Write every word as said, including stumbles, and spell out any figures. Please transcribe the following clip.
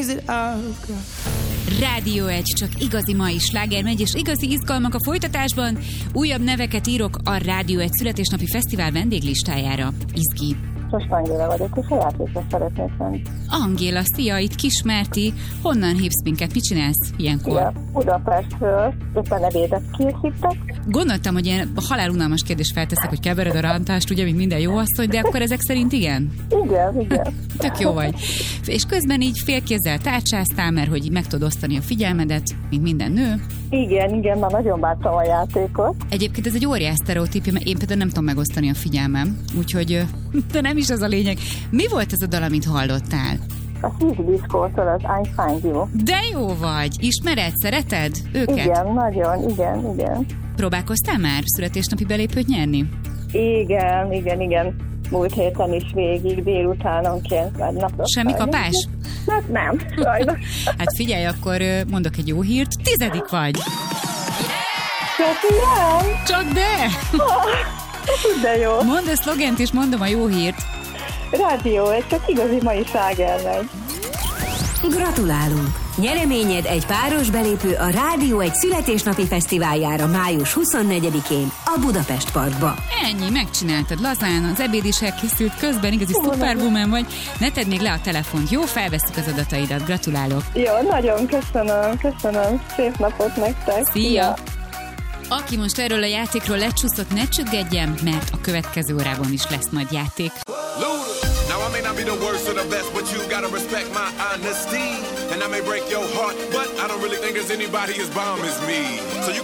it out. Rádió egy, csak igazi mai sláger megy, és igazi izgalmak a folytatásban. Újabb neveket írok a Rádió egy születésnapi fesztivál vendéglistájára. Izgi. Most Angéla vagyok, és a játékra szeretnék menni. Angéla, szia, itt Kismárti. Honnan hívsz minket? Mit csinálsz ilyenkor? Ja, Budapestről, éppen ebédet készítek. Gondoltam, hogy ilyen halálunalmas kérdést felteszek, hogy kevered a rántást, ugye, mint minden jó asszony, de akkor ezek szerint igen? Igen, igen. Tök jó vagy. És közben így félkézzel tárcsáztál, mert hogy így meg tudod osztani a figyelmedet, mint minden nő. Igen, igen, már nagyon bántam a játékot. Egyébként ez egy óriás sztereotípia, mert én például nem tudom megosztani a figyelmem, úgyhogy de nem is ez a lényeg. Mi volt ez a dal, amit hallottál? A Szívdiszkótól az I Find You. De jó vagy! Ismered? Szereted őket? Igen, nagyon, igen, igen. Próbálkoztál már születésnapi belépőt nyerni? Igen, igen, igen. Múlt héten is végig, délutánonként már napra. Semmi kapás? Hát nem, sajnos. Hát figyelj, akkor mondok egy jó hírt. Tizedik vagy! Csak nem! Csak de! De jó. Mondd a szlogent, és mondom a jó hírt. Rádió, egy csak igazi mai sláger megy. Gratulálunk! Nyereményed egy páros belépő a Rádió egy születésnapi fesztiváljára május huszonnegyedikén a Budapest Parkba. Ennyi, megcsináltad lazán, az ebéd is elkészült, közben igazi superwoman vagy. Ne tedd még le a telefont, jó? Felvesszük az adataidat, gratulálok. Jó, nagyon köszönöm, köszönöm. Szép napot nektek. Szia! Aki most erről a játékról lecsúszott, ne csüggedjen, mert a következő órában is lesz majd játék. Now I may not be the worst or the best, but you gotta respect my honesty. And I may break your heart, but I don't really think there's anybody as bomb as me. So you